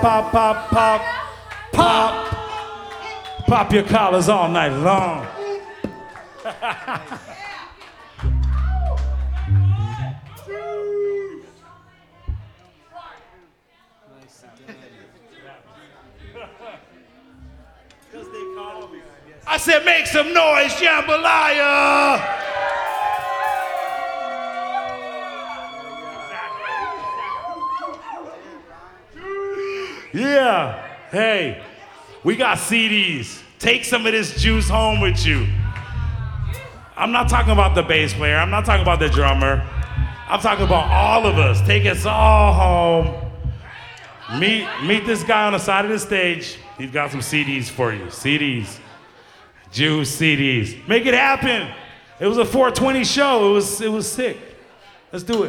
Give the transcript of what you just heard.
Pop, pop, pop, pop. Pop your collars all night long. I said, make some noise, jambalaya! Yeah, hey, we got CDs. Take some of this juice home with you. I'm not talking about the bass player. I'm not talking about the drummer. I'm talking about all of us. Take us all home. Meet this guy on the side of the stage. He's got some CDs for you. CDs. Juice CDs. Make it happen. It was a 420 show. It was sick. Let's do it.